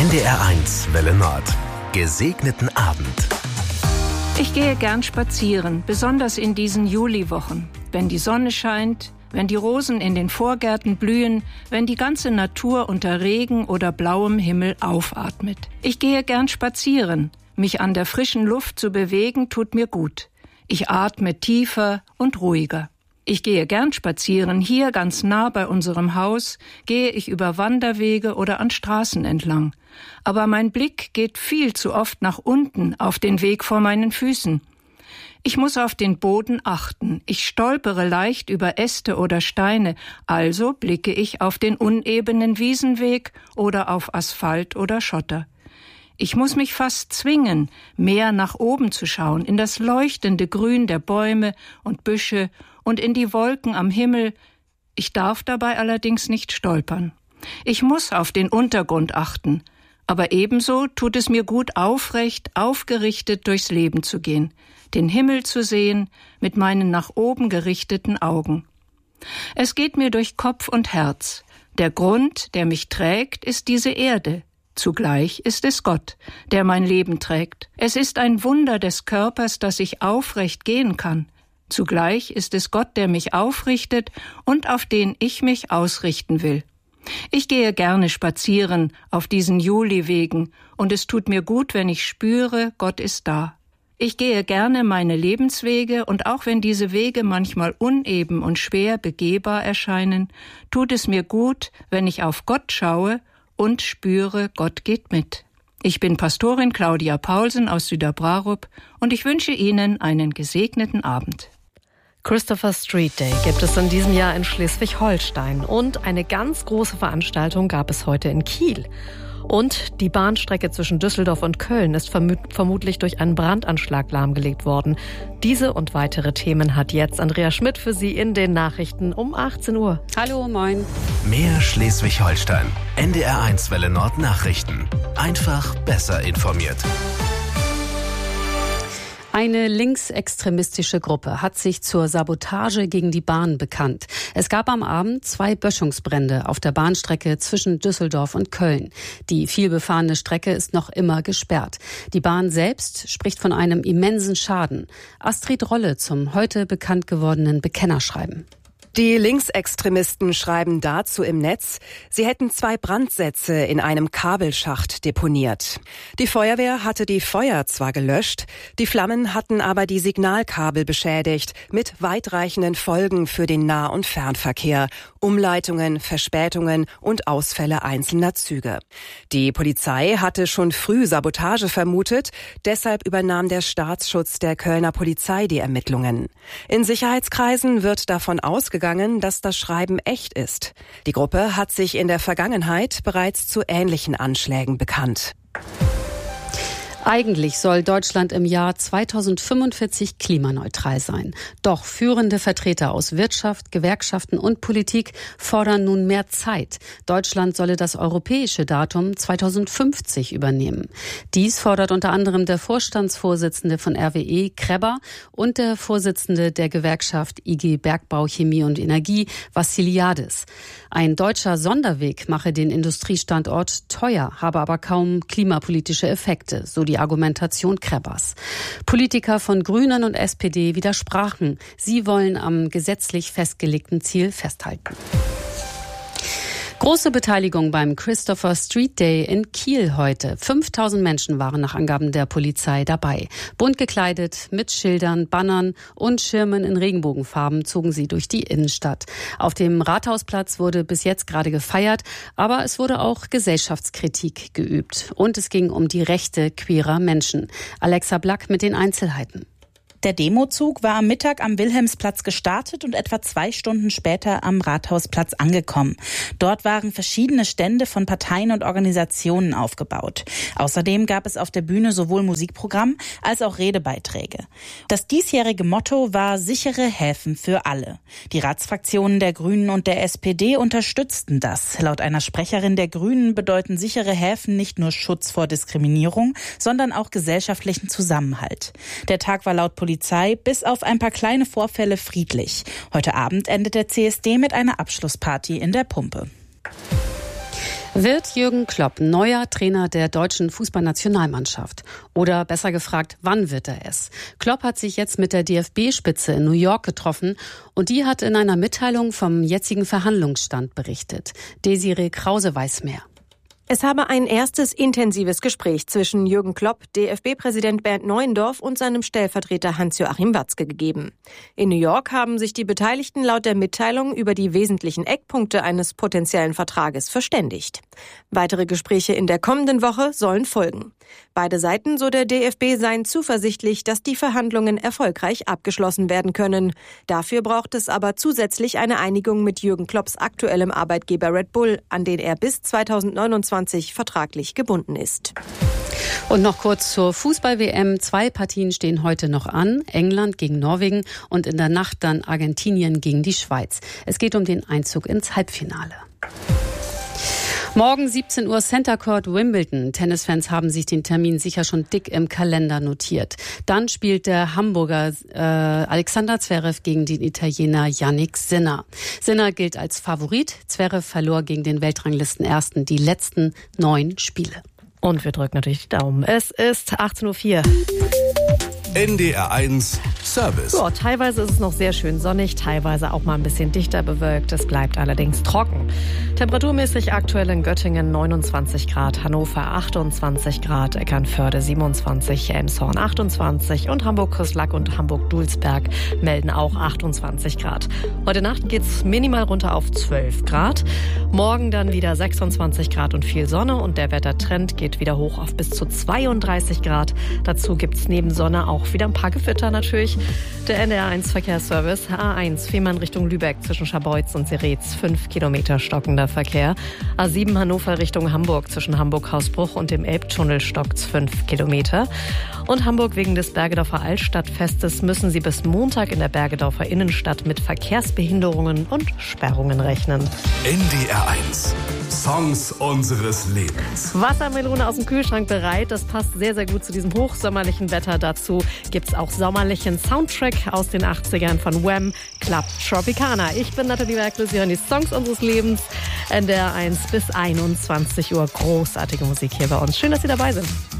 NDR1 Welle Nord. Gesegneten Abend. Ich gehe gern spazieren, besonders in diesen Juliwochen. Wenn die Sonne scheint, wenn die Rosen in den Vorgärten blühen, wenn die ganze Natur unter Regen oder blauem Himmel aufatmet. Ich gehe gern spazieren. Mich an der frischen Luft zu bewegen, tut mir gut. Ich atme tiefer und ruhiger. Ich gehe gern spazieren. Hier ganz nah bei unserem Haus gehe ich über Wanderwege oder an Straßen entlang. Aber mein Blick geht viel zu oft nach unten auf den Weg vor meinen Füßen. Ich muss auf den Boden achten. Ich stolpere leicht über Äste oder Steine, also blicke ich auf den unebenen Wiesenweg oder auf Asphalt oder Schotter. Ich muss mich fast zwingen, mehr nach oben zu schauen, in das leuchtende Grün der Bäume und Büsche und in die Wolken am Himmel. Ich darf dabei allerdings nicht stolpern. Ich muss auf den Untergrund achten, aber ebenso tut es mir gut, aufrecht, aufgerichtet durchs Leben zu gehen, den Himmel zu sehen mit meinen nach oben gerichteten Augen. Es geht mir durch Kopf und Herz. Der Grund, der mich trägt, ist diese Erde. Zugleich ist es Gott, der mein Leben trägt. Es ist ein Wunder des Körpers, dass ich aufrecht gehen kann. Zugleich ist es Gott, der mich aufrichtet und auf den ich mich ausrichten will. Ich gehe gerne spazieren auf diesen Juliwegen und es tut mir gut, wenn ich spüre, Gott ist da. Ich gehe gerne meine Lebenswege und auch wenn diese Wege manchmal uneben und schwer begehbar erscheinen, tut es mir gut, wenn ich auf Gott schaue und spüre, Gott geht mit. Ich bin Pastorin Claudia Paulsen aus Süderbrarup und ich wünsche Ihnen einen gesegneten Abend. Christopher Street Day gibt es in diesem Jahr in Schleswig-Holstein und eine ganz große Veranstaltung gab es heute in Kiel. Und die Bahnstrecke zwischen Düsseldorf und Köln ist vermutlich durch einen Brandanschlag lahmgelegt worden. Diese und weitere Themen hat jetzt Andrea Schmidt für Sie in den Nachrichten um 18 Uhr. Hallo, moin. Mehr Schleswig-Holstein. NDR1 Welle Nord Nachrichten. Einfach besser informiert. Eine linksextremistische Gruppe hat sich zur Sabotage gegen die Bahn bekannt. Es gab am Abend 2 Böschungsbrände auf der Bahnstrecke zwischen Düsseldorf und Köln. Die vielbefahrene Strecke ist noch immer gesperrt. Die Bahn selbst spricht von einem immensen Schaden. Astrid Rolle zum heute bekannt gewordenen Bekennerschreiben. Die Linksextremisten schreiben dazu im Netz, sie hätten 2 Brandsätze in einem Kabelschacht deponiert. Die Feuerwehr hatte die Feuer zwar gelöscht, die Flammen hatten aber die Signalkabel beschädigt, mit weitreichenden Folgen für den Nah- und Fernverkehr, Umleitungen, Verspätungen und Ausfälle einzelner Züge. Die Polizei hatte schon früh Sabotage vermutet, deshalb übernahm der Staatsschutz der Kölner Polizei die Ermittlungen. In Sicherheitskreisen wird davon ausgegangen, dass das Schreiben echt ist. Die Gruppe hat sich in der Vergangenheit bereits zu ähnlichen Anschlägen bekannt. Eigentlich soll Deutschland im Jahr 2045 klimaneutral sein. Doch führende Vertreter aus Wirtschaft, Gewerkschaften und Politik fordern nun mehr Zeit. Deutschland solle das europäische Datum 2050 übernehmen. Dies fordert unter anderem der Vorstandsvorsitzende von RWE, Kreber, und der Vorsitzende der Gewerkschaft IG Bergbau, Chemie und Energie, Vassiliadis. Ein deutscher Sonderweg mache den Industriestandort teuer, habe aber kaum klimapolitische Effekte, so die Argumentation Krebers. Politiker von Grünen und SPD widersprachen. Sie wollen am gesetzlich festgelegten Ziel festhalten. Große Beteiligung beim Christopher Street Day in Kiel heute. 5000 Menschen waren nach Angaben der Polizei dabei. Bunt gekleidet, mit Schildern, Bannern und Schirmen in Regenbogenfarben zogen sie durch die Innenstadt. Auf dem Rathausplatz wurde bis jetzt gerade gefeiert, aber es wurde auch Gesellschaftskritik geübt. Und es ging um die Rechte queerer Menschen. Alexa Black mit den Einzelheiten. Der Demozug war am Mittag am Wilhelmsplatz gestartet und etwa 2 Stunden später am Rathausplatz angekommen. Dort waren verschiedene Stände von Parteien und Organisationen aufgebaut. Außerdem gab es auf der Bühne sowohl Musikprogramm als auch Redebeiträge. Das diesjährige Motto war sichere Häfen für alle. Die Ratsfraktionen der Grünen und der SPD unterstützten das. Laut einer Sprecherin der Grünen bedeuten sichere Häfen nicht nur Schutz vor Diskriminierung, sondern auch gesellschaftlichen Zusammenhalt. Der Tag war laut Polizei bis auf ein paar kleine Vorfälle friedlich. Heute Abend endet der CSD mit einer Abschlussparty in der Pumpe. Wird Jürgen Klopp neuer Trainer der deutschen Fußballnationalmannschaft? Oder besser gefragt, wann wird er es? Klopp hat sich jetzt mit der DFB-Spitze in New York getroffen und die hat in einer Mitteilung vom jetzigen Verhandlungsstand berichtet. Desiree Krause weiß mehr. Es habe ein erstes intensives Gespräch zwischen Jürgen Klopp, DFB-Präsident Bernd Neuendorf und seinem Stellvertreter Hans-Joachim Watzke gegeben. In New York haben sich die Beteiligten laut der Mitteilung über die wesentlichen Eckpunkte eines potenziellen Vertrages verständigt. Weitere Gespräche in der kommenden Woche sollen folgen. Beide Seiten, so der DFB, seien zuversichtlich, dass die Verhandlungen erfolgreich abgeschlossen werden können. Dafür braucht es aber zusätzlich eine Einigung mit Jürgen Klopps aktuellem Arbeitgeber Red Bull, an den er bis 2029 vertraglich gebunden ist. Und noch kurz zur Fußball-WM. 2 Partien stehen heute noch an. England gegen Norwegen und in der Nacht dann Argentinien gegen die Schweiz. Es geht um den Einzug ins Halbfinale. Morgen 17 Uhr Center Court Wimbledon. Tennisfans haben sich den Termin sicher schon dick im Kalender notiert. Dann spielt der Hamburger Alexander Zverev gegen den Italiener Jannik Sinner. Sinner gilt als Favorit. Zverev verlor gegen den Weltranglistenersten die letzten 9 Spiele. Und wir drücken natürlich die Daumen. Es ist 18.04 Uhr. NDR1 Service. Ja, teilweise ist es noch sehr schön sonnig, teilweise auch mal ein bisschen dichter bewölkt. Es bleibt allerdings trocken. Temperaturmäßig aktuell in Göttingen 29 Grad, Hannover 28 Grad, Eckernförde 27, Elmshorn 28 und Hamburg-Küßlack und Hamburg-Dulsberg melden auch 28 Grad. Heute Nacht geht's minimal runter auf 12 Grad. Morgen dann wieder 26 Grad und viel Sonne und der Wettertrend geht wieder hoch auf bis zu 32 Grad. Dazu gibt's neben Sonne auch wieder ein paar Gewitter natürlich. Der NDR1 Verkehrsservice A1 Fehmarn Richtung Lübeck zwischen Scharbeutz und Seretz 5 Kilometer stockender Verkehr. A7 Hannover Richtung Hamburg zwischen Hamburg-Hausbruch und dem Elbtunnel stockt's 5 Kilometer. Und Hamburg wegen des Bergedorfer Altstadtfestes müssen Sie bis Montag in der Bergedorfer Innenstadt mit Verkehrsbehinderungen und Sperrungen rechnen. NDR1 Songs unseres Lebens. Wassermelone aus dem Kühlschrank bereit. Das passt sehr, sehr gut zu diesem hochsommerlichen Wetter. Dazu gibt's auch sommerlichen Soundtrack aus den 80ern von Wham! Club Tropicana. Ich bin Nathalie Werklö. Sie hören die Songs unseres Lebens. NDR1 bis 21 Uhr. Großartige Musik hier bei uns. Schön, dass Sie dabei sind.